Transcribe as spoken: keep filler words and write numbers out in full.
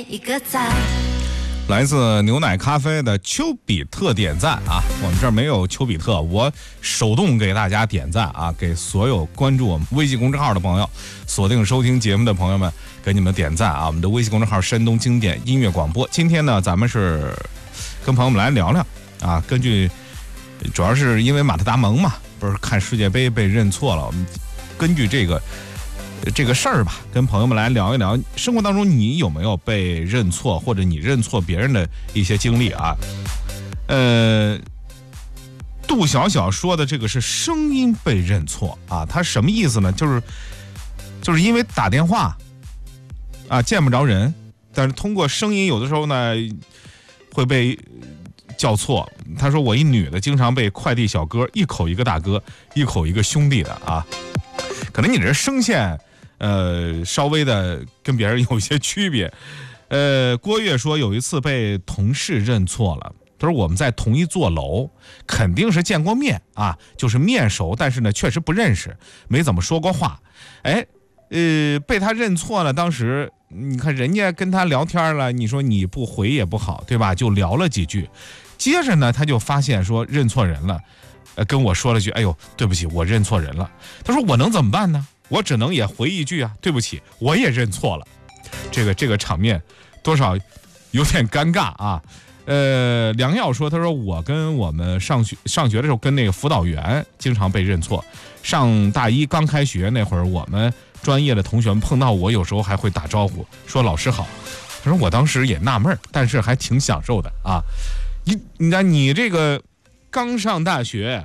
一个赞。 来自牛奶咖啡的丘比特点赞啊，我们这儿没有丘比特，我手动给大家点赞啊，给所有关注我们微信公众号的朋友，锁定收听节目的朋友们，给你们点赞啊！我们的微信公众号山东经典音乐广播，今天呢，咱们是跟朋友们来聊聊啊，根据主要是因为马特达蒙嘛，不是看世界杯被认错了，我们根据这个。这个事儿吧，跟朋友们来聊一聊，生活当中你有没有被认错，或者你认错别人的一些经历啊？呃，杜小小说的这个是声音被认错啊，他什么意思呢？就是就是因为打电话啊见不着人，但是通过声音有的时候呢会被叫错。他说我一女的经常被快递小哥一口一个大哥，一口一个兄弟的啊，可能你这声线。呃，稍微的跟别人有一些区别。呃，郭跃说有一次被同事认错了，他说我们在同一座楼，肯定是见过面啊，就是面熟，但是呢确实不认识，没怎么说过话。哎，呃，被他认错了，当时你看人家跟他聊天了，你说你不回也不好，对吧？就聊了几句，接着呢他就发现说认错人了，呃，跟我说了句，哎呦，对不起，我认错人了。他说我能怎么办呢？我只能也回一句啊，对不起，我也认错了。这个这个场面多少有点尴尬啊。呃，梁耀说，他说我跟我们上学上学的时候跟那个辅导员经常被认错。上大一刚开学那会儿，我们专业的同学们碰到我，有时候还会打招呼，说老师好。他说我当时也纳闷，但是还挺享受的啊。你你看你这个刚上大学。